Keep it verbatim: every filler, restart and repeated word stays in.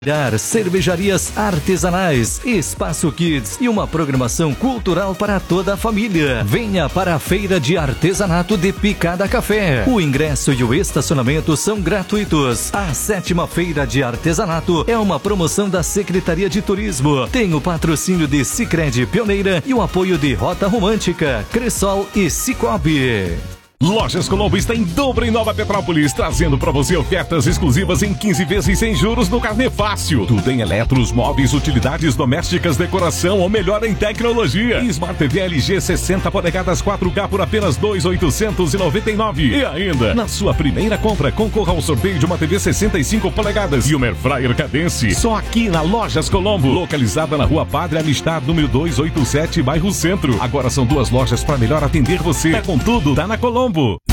Cervejarias artesanais, Espaço Kids e uma programação cultural para toda a família. Venha para a Feira de Artesanato de Picada Café. O ingresso e o estacionamento são gratuitos. A sétima Feira de Artesanato é uma promoção da Secretaria de Turismo. Tem o patrocínio de Sicredi Pioneira e o apoio de Rota Romântica, Cressol e Cicobi. Lojas Colombo está em dobro em Nova Petrópolis, trazendo para você ofertas exclusivas em quinze vezes sem juros no Carnê Fácil. Tudo em eletros, móveis, utilidades domésticas, decoração ou melhor em tecnologia. Smart T V L G sessenta polegadas quatro K por apenas dois mil oitocentos e noventa e nove reais. E ainda, na sua primeira compra, concorra ao sorteio de uma T V sessenta e cinco polegadas e uma Airfryer Cadence. Só aqui na Lojas Colombo, localizada na Rua Padre Amistad, número duzentos e oitenta e sete, bairro Centro. Agora são duas lojas para melhor atender você. É com tudo, tá na Colombo.